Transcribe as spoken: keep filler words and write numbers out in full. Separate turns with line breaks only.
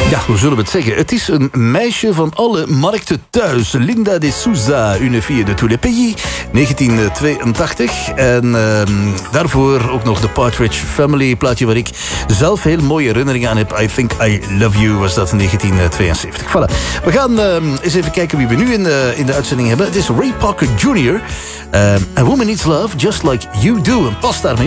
Ja, hoe zullen we het zeggen? Het is een meisje van alle markten thuis. Linda de Souza, une fille de tous les pays. negentien tweeëntachtig. En uh, daarvoor ook nog de Partridge Family. Plaatje waar ik zelf heel mooie herinneringen aan heb. I Think I Love You was dat in negentien tweeënzeventig. Voilà. We gaan uh, eens even kijken wie we nu in de, in de uitzending hebben. Het is Ray Parker junior Uh, A Woman Needs Love Just Like You Do. En pas daarmee